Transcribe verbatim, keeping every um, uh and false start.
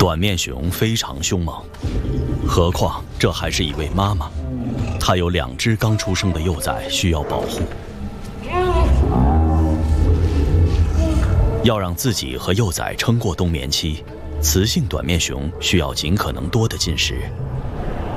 短面熊非常凶猛，何况这还是一位妈妈，她有两只刚出生的幼崽需要保护。要让自己和幼崽撑过冬眠期，雌性短面熊需要尽可能多的进食。